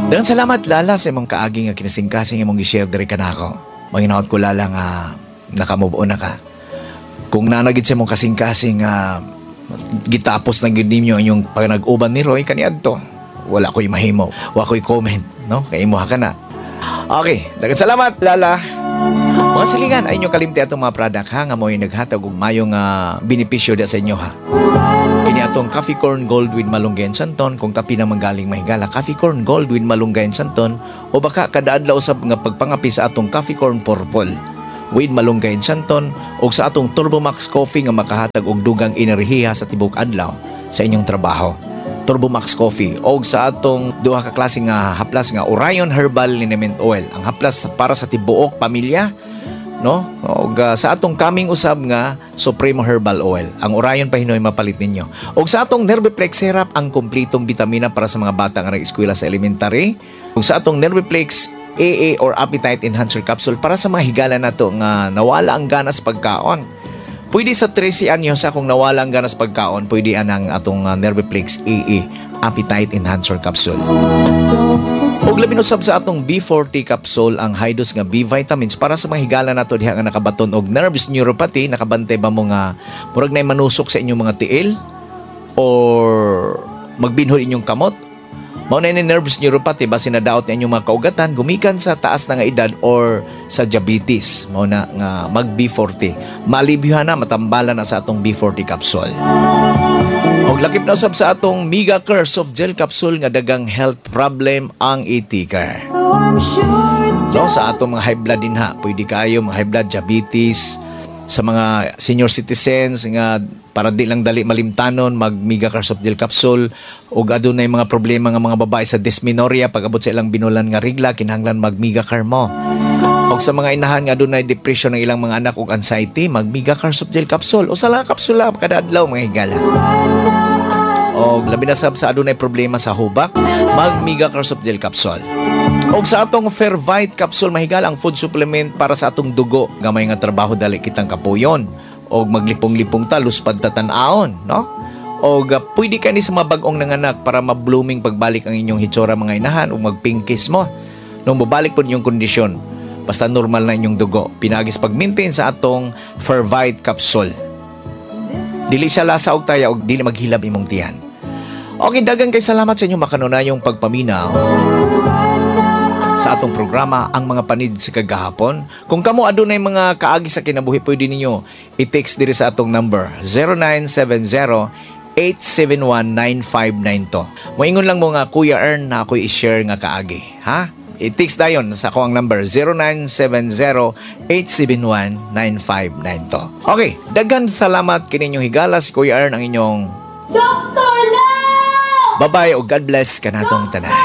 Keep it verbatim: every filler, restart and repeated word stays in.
Daghang salamat Lala sa imong kaagi nga kinasingkasing imong gi-share diri kanako. Manginaot ko Lala nga nakamove on na ka. Kung nanagid sa imong kasingkasing nga gitapos na gyud ninyo inyong panag-uban ni Roy kaniadto, wala ko'y mahimo, wala ko'y comment, no? Kay imo ka na. Okay, daghang salamat Lala. Mga silingan ay inyong kalimti atong mga product ha nga mo'y naghatag og mayong uh, benepisyo da sa inyo ha. Kini atong Coffee Corn Gold with Malunggay and Santon kung tapi na manggaling mahigala Coffee Corn Gold with Malunggay and Santon o baka kada adlaw usab nga pagpangapi sa atong Coffee Corn Purple with Malunggay and Santon o sa atong Turbo Max Coffee nga makahatag og dugang enerhiya sa tibok adlaw sa inyong trabaho. Turbo Max Coffee o sa atong duha ka klase nga haplas nga Orion Herbal Liniment Oil, ang haplas para sa tibuok pamilya, no? O sa atong kaming usab nga Supremo Herbal Oil, ang Orion pa hinoy mapalit ninyo. O sa atong Nerviplex Syrup, ang kumplitong bitamina para sa mga bata nga nag-eskwela sa elementary. O sa atong Nerviplex A A or Appetite Enhancer Capsule para sa mga higala nato nga nawala ang ganas pagkaon. Pwede sa thirteen anyos akong nawala ang ganas pagkaon, pwede anang atong uh, Nerviplex A A Appetite Enhancer Capsule. Og labi usab sa atong B forty capsule ang high dose nga B vitamins para sa mga higala nato diha nga nakabaton og nervous neuropathy, nakabantay ba mo nga murag nay manusok sa inyong mga tiil or magbinhod inyong kamot. Mao na ni nervous neuropathy base na daot na inyong mga kaugatan gumikan sa taas na nga edad or sa diabetes. Mao na nga mag B forty. Malibyohan na, matambalan na sa atong B forty capsule. Og lakip na usab sa atong Mega Care Soft Gel Capsule nga dagang health problem ang itikar. So sa atong mga high blood din ha, pwede kayo mga high blood, diabetes, sa mga senior citizens nga para di lang dali malimtanon mag Mega Care Soft Gel Capsule ug adunay mga problema nga mga babae sa dysmenorrhea pag-abot sa ilang binulan nga regla kinahanglan mag Mega Care mo. Og sa mga inahan nga adunay depression ng ilang mga anak ug anxiety mag Mega Care Soft Gel Capsule o sa lang kapsula kada adlaw mga higala. Og labi na sab sa adunay problema sa hubak mag Mega Care Soft Gel Capsule. Og sa atong Fervite Capsule mahigala ang food supplement para sa atong dugo gamay nga trabaho dali kitang kapuyon og maglipong-lipong ta luspad ta tan-aon, no? Og uh, pwede ka ni sa mga bag-ong nanganak para ma-blooming pagbalik ang inyong hitsura mga inahan o magpingkis mo nung babalik po inyong kondisyon basta normal na inyong dugo. Pinagis pag-maintain sa atong Fervite Capsule. Dili siya lasa og taya og dili maghilab imong tiyan. Okay, dagang kay salamat sa inyong makanunayong pagpaminaw sa atong programa ang mga panid sa kagahapon. Kung kamo adunay mga kaagi sa kinabuhi, pwede ninyo i-text diri sa atong number zero nine seven zero, eight seven one, nine five nine two. Moingon lang mo nga Kuya Ern na ako'y i-share nga kaagi, ha? I-text dayon sa ako ang number zero nine seven zero, eight seven one, nine five nine two. Okay, daghan salamat kininyong higala si Kuya Ern ang inyong Doctor Love! Bye-bye o God bless kanatong tanan.